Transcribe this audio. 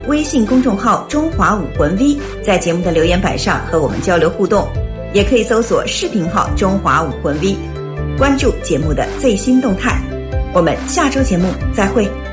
微信公众号中华武魂 V， 在节目的留言板上和我们交流互动，也可以搜索视频号中华武魂 V， 关注节目的最新动态。我们下周节目再会。